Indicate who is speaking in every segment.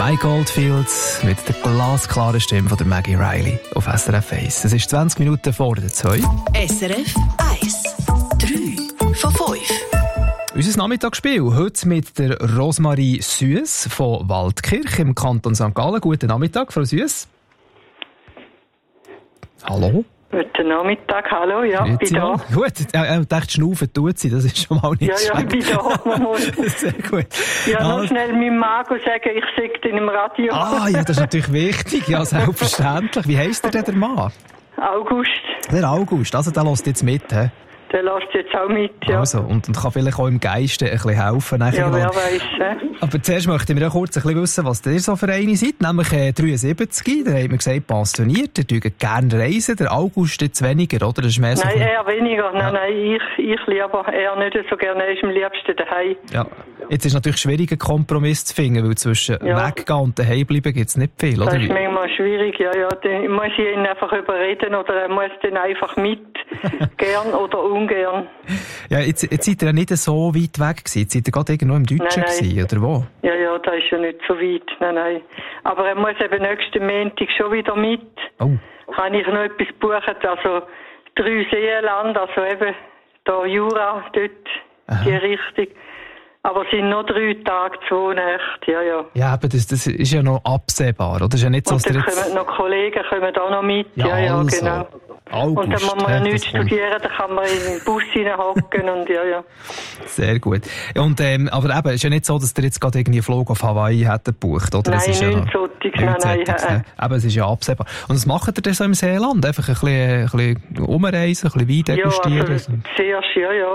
Speaker 1: Mike Oldfield mit der glasklaren Stimme von der Maggie Riley auf SRF 1. Es ist 20 Minuten vor der 2.
Speaker 2: SRF 1. 3 von 5.
Speaker 1: Unser Nachmittagsspiel heute mit der Rosmarie Süss von Waldkirch im Kanton St. Gallen. Guten Nachmittag, Frau Süss. Hallo.
Speaker 3: Guten Nachmittag, hallo, ja, bin da.
Speaker 1: Gut, ich dachte, schnaufen tut sie, das ist schon mal nicht schlecht.
Speaker 3: Ja, ich bin da.
Speaker 1: Sehr gut.
Speaker 3: Ja, noch schnell meinem Mago sagen, ich sage in im Radio.
Speaker 1: Ah, ja, das ist natürlich wichtig, ja, selbstverständlich. Wie heisst denn der Mann?
Speaker 3: August.
Speaker 1: Der August, also der lässt jetzt mit, hä?
Speaker 3: Der lässt jetzt auch mit, ja.
Speaker 1: Also, und kann vielleicht auch im Geiste ein bisschen helfen.
Speaker 3: Ja, wer weiss,
Speaker 1: Aber zuerst möchten wir ja kurz ein bisschen wissen, was ihr so für eine seid. Nämlich 73, da haben wir gesagt, pensioniert, ihr dürft gerne reisen. Der August jetzt weniger, oder? Das ist mehr so
Speaker 3: nein, eher weniger. Ja. Nein, ich lieber eher nicht so gerne. Er ist am liebsten daheim.
Speaker 1: Ja. Jetzt ist natürlich schwierig, einen Kompromiss zu finden, weil zwischen weggehen und daheim bleiben gibt es nicht viel, oder?
Speaker 3: Das ist manchmal schwierig, ja. Dann muss ich ihn einfach überreden oder er muss dann einfach mit, gern oder ungern. Ja,
Speaker 1: jetzt seid ihr ja nicht so weit weg gewesen. Jetzt seid ihr gerade irgendwo im Deutschen gewesen, oder wo?
Speaker 3: Ja, da ist ja nicht so weit. Nein. Aber er muss eben nächsten Montag schon wieder mit.
Speaker 1: Oh.
Speaker 3: Kann ich noch etwas buchen? Also 3 Seenland, also eben da Jura, dort, die Richtung. Aber es sind noch 3 Tage, 2 Nächte, ja.
Speaker 1: Ja, aber das ist ja noch absehbar, oder? Das ist ja nicht so,
Speaker 3: und dann kommen noch Kollegen auch noch mit, ja,
Speaker 1: also.
Speaker 3: Genau.
Speaker 1: August,
Speaker 3: und dann muss man ja nichts studieren, dann kann man in den Bus hineinhocken und ja.
Speaker 1: Sehr gut. Und, aber eben, es ist ja nicht so, dass ihr jetzt gerade irgendwie einen Flug auf Hawaii hättet gebucht, oder?
Speaker 3: Nein,
Speaker 1: es ist
Speaker 3: nein.
Speaker 1: Aber es ist ja absehbar. Und was macht ihr denn so im Seeland? Einfach ein bisschen umreisen, ein bisschen Wein degustieren?
Speaker 3: Ja, also zuerst,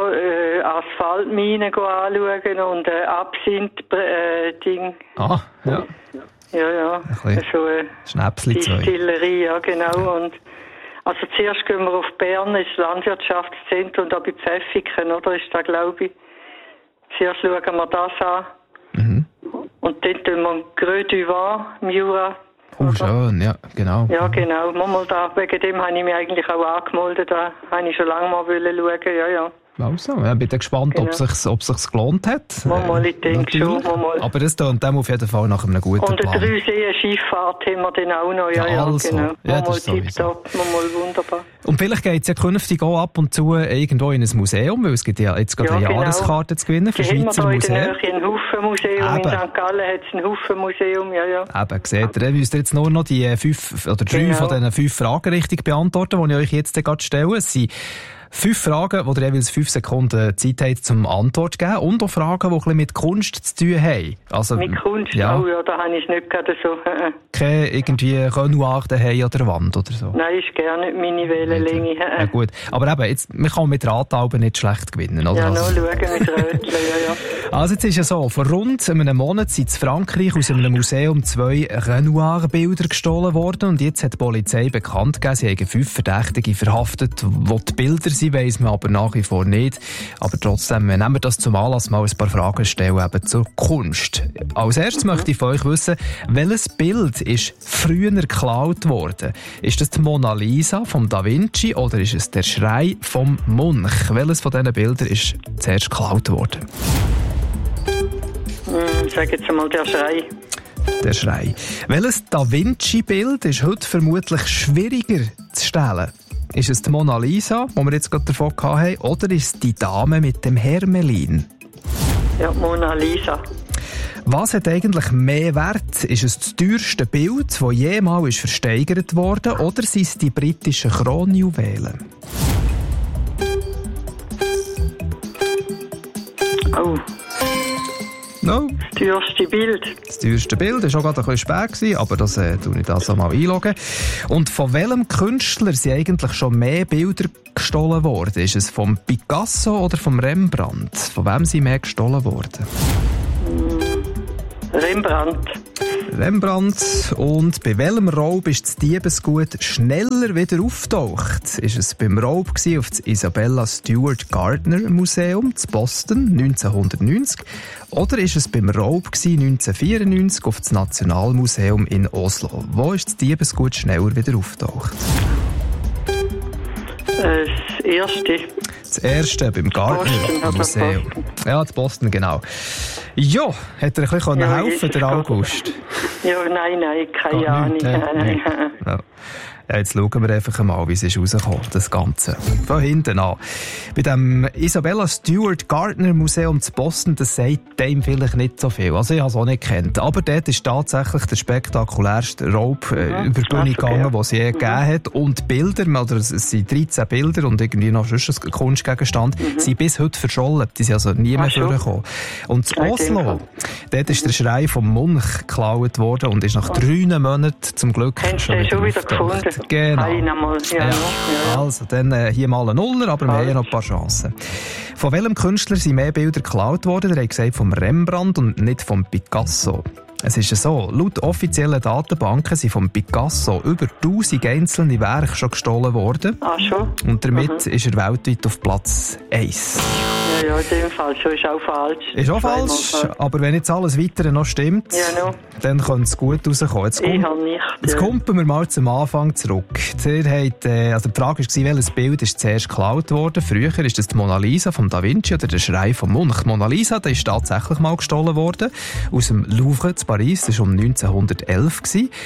Speaker 3: Asphaltminen anschauen und Absinth-Ding.
Speaker 1: Ah, ja.
Speaker 3: Ja. So
Speaker 1: Schnäpsli
Speaker 3: Distillerie, ja, genau. Und also zuerst gehen wir auf Bern, ins Landwirtschaftszentrum, da bei Pfäffiken, oder? Ist da, glaube ich. Zuerst schauen wir das an. Mhm. Und dann tun wir Greux du Vin im Jura.
Speaker 1: Oh, schön, ja, genau.
Speaker 3: Ja, genau. Wegen dem habe ich mich eigentlich auch angemeldet. Da habe ich schon lange mal schauen, ja.
Speaker 1: Also, ich bin gespannt, genau. ob sich's gelohnt hat.
Speaker 3: Mal, ich denke schon.
Speaker 1: Aber das tut dem auf jeden Fall nach einem guten Plan.
Speaker 3: Und eine 3-See-Schifffahrt haben wir dann auch noch, ja,
Speaker 1: also,
Speaker 3: genau.
Speaker 1: Ja,
Speaker 3: mal tipptopp, mal wunderbar.
Speaker 1: Und vielleicht geht es ja künftig auch ab und zu irgendwo in ein Museum, weil es gibt ja jetzt gerade eine Jahreskarte zu gewinnen für Schweizer Museen.
Speaker 3: Wir haben in Haufen Museum, in St. Gallen hat es ein Haufen Museum, ja.
Speaker 1: Eben, seht ihr, müsst ihr jetzt nur noch die 5 oder 3 von diesen 5 Fragen richtig beantworten, die ich euch jetzt gerade stelle. Es sind 5 Fragen, wo ihr jeweils 5 Sekunden Zeit habt zum Antwort zu geben und auch Fragen, die ein bisschen mit Kunst zu tun haben. Also,
Speaker 3: mit Kunst? Ja. Oh ja, da habe ich es nicht gerade so.
Speaker 1: Keine irgendwie Renoir daheim an der Wand oder so?
Speaker 3: Nein, ist gar nicht meine Wellenlänge.
Speaker 1: Ja, gut. Aber eben, jetzt, man kann mit Ratalben nicht schlecht gewinnen, oder?
Speaker 3: Ja, noch schauen mit Rötchen, ja.
Speaker 1: Also jetzt ist ja so, vor rund einem Monat sind in Frankreich aus einem Museum 2 Renoir-Bilder gestohlen worden und jetzt hat die Polizei bekannt gegeben, sie haben 5 Verdächtige verhaftet, wo die Bilder sind, weiss man aber nach wie vor nicht. Aber trotzdem nehmen wir das zum Anlass, mal ein paar Fragen stellen eben zur Kunst. Als erstes möchte ich von euch wissen, welches Bild ist früher geklaut worden? Ist das die Mona Lisa vom Da Vinci oder ist es der Schrei vom Munch? Welches von diesen Bildern ist zuerst geklaut worden?
Speaker 3: Sag jetzt einmal der Schrei.
Speaker 1: Der Schrei. Welches Da Vinci-Bild ist heute vermutlich schwieriger zu stellen? Ist es die Mona Lisa, die wir jetzt gerade davon hatten, oder ist es die Dame mit dem Hermelin?
Speaker 3: Ja, Mona Lisa.
Speaker 1: Was hat eigentlich mehr Wert? Ist es das teuerste Bild, das jemals versteigert wurde, oder sind es die britischen Kronjuwelen?
Speaker 3: Oh.
Speaker 1: No.
Speaker 3: Das teuerste Bild.
Speaker 1: Das teuerste Bild war auch gerade ein bisschen spät, aber das tue ich das mal einloggen. Und von welchem Künstler sind eigentlich schon mehr Bilder gestohlen worden? Ist es vom Picasso oder vom Rembrandt? Von wem sind mehr gestohlen worden? Rembrandt. Und bei welchem Raub ist das Diebesgut schneller wieder auftaucht? Ist es beim Raub auf das Isabella Stewart Gardner Museum in Boston 1990 oder ist es beim Raub 1994 auf das Nationalmuseum in Oslo? Wo ist das Diebesgut schneller wieder auftaucht?
Speaker 3: Das erste.
Speaker 1: Das erste beim Gardner Museum. Ja, in Boston, genau. Ja, hat er ein bisschen helfen, der August?
Speaker 3: Ja, nein, keine Ahnung. Nein.
Speaker 1: Ja. Ja, jetzt schauen wir einfach mal, wie es ist rausgekommen, das Ganze. Von hinten an. Bei dem Isabella Stewart Gardner Museum zu Boston, das sagt dem vielleicht nicht so viel. Also ich habe es auch nicht gekannt. Aber dort ist tatsächlich der spektakulärste Raub über die Bühne gegangen, den es je gegeben hat. Und Bilder, oder es sind 13 Bilder und irgendwie noch sonst ein Kunstgegenstand, sind bis heute verschollen. Die sind also nie mehr vorgekommen. Und in Oslo, dort ist der Schrei vom Munch geklaut worden und ist nach 3 Monaten zum Glück schon wieder gefunden. Genau. Ja. Also, dann hier mal ein Nuller, aber wir haben ja noch ein paar Chancen. Von welchem Künstler sind mehr Bilder geklaut worden? Der hat gesagt, vom Rembrandt und nicht vom Picasso. Es ist so, laut offiziellen Datenbanken sind vom Picasso über 1000 einzelne Werke schon gestohlen worden.
Speaker 3: Ah, schon?
Speaker 1: Und damit ist er weltweit auf Platz 1.
Speaker 3: Ja, in dem Fall schon. Ist auch falsch.
Speaker 1: Ist auch falsch, aber wenn jetzt alles Weitere noch stimmt, dann könnte es gut rauskommen. Jetzt kommen wir mal zum Anfang zurück. Die Frage war, welches Bild ist zuerst geklaut worden? Früher ist das die Mona Lisa von Da Vinci oder der Schrei vom Munch. Die Mona Lisa, die ist tatsächlich mal gestohlen worden. Aus dem Louvre in Paris, das war um 1911.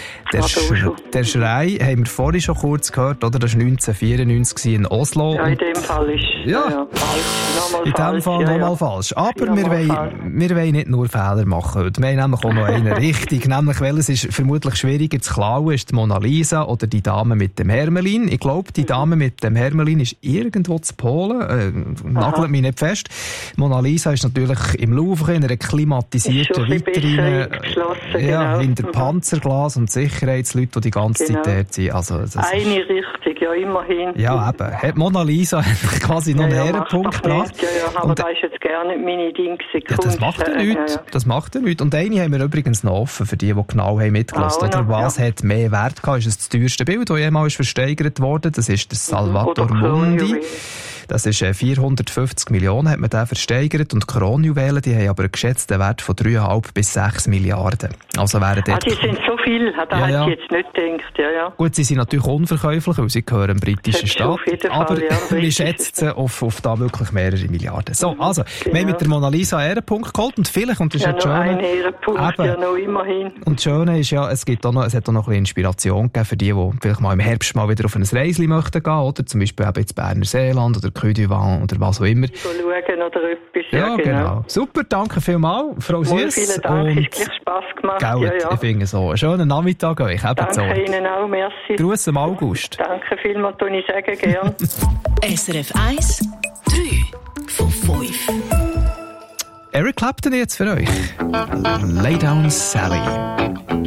Speaker 1: Der Schrei haben wir vorhin schon kurz gehört, oder? Das war 1994 in Oslo.
Speaker 3: Ja, in dem Fall ist falsch.
Speaker 1: In dem Fall nochmal falsch. Aber wir wollen nicht nur Fehler machen heute. Wir haben nämlich auch noch einen richtig. Nämlich, welches ist vermutlich schwieriger zu klauen, ist die Mona Lisa oder die Dame mit dem Hermelin. Ich glaube, die Dame mit dem Hermelin ist irgendwo zu Polen. Nagelt mich nicht fest. Mona Lisa ist natürlich im Louvre in einer klimatisierten Vitrine.
Speaker 3: Genau.
Speaker 1: Hinter Panzerglas und Sicherheitsleute, die die ganze Zeit dort sind. Also,
Speaker 3: eine Richtung, ja, immerhin.
Speaker 1: Ja, eben. Hat Mona Lisa quasi noch einen Ehrenpunkt gebracht.
Speaker 3: Aber das ist jetzt gerne nicht meine Dinge.
Speaker 1: Ja, das macht ja nichts. Das macht ja nichts. Und eine haben wir übrigens noch offen, für die genau haben mitgelassen. Oder was hat mehr Wert gehabt? Ist es das teuerste Bild, das jemals versteigert wurde? Das ist der Salvator Mundi. Das ist 450 Millionen, hat man den versteigert. Und die Kronjuwelen, die haben aber einen geschätzten Wert von 3,5 bis 6 Milliarden. Also wären dort...
Speaker 3: die sind so viel, das hätte ich jetzt nicht gedacht. Ja.
Speaker 1: Gut, sie sind natürlich unverkäuflich, weil sie gehören dem britischen Staat. Aber wir schätzen auf da wirklich mehrere Milliarden. So, also, wir haben mit der Mona Lisa einen Ehrenpunkt geholt und vielleicht, und das ist jetzt schön...
Speaker 3: einen Ehrenpunkt, noch immerhin.
Speaker 1: Und das Schöne ist ja, es hat auch noch ein bisschen Inspiration gegeben für die vielleicht mal im Herbst mal wieder auf ein Reisli möchten gehen, oder? Zum Beispiel eben ins Berner Seeland oder Côte d'Ivoire oder was auch immer.
Speaker 3: Schauen oder etwas.
Speaker 1: Ja, genau. Super, danke vielmals, Frau Süss.
Speaker 3: Vielen Dank, es hat gleich Spass gemacht.
Speaker 1: Gell, ich finde so. Einen schönen Nachmittag euch.
Speaker 3: Danke Ihnen auch, merci.
Speaker 1: Gruß am August.
Speaker 3: Danke vielmals, tue ich sagen, gern.
Speaker 2: SRF 1, 3 von 5.
Speaker 1: Eric Clapton jetzt für euch. Lay Down Sally.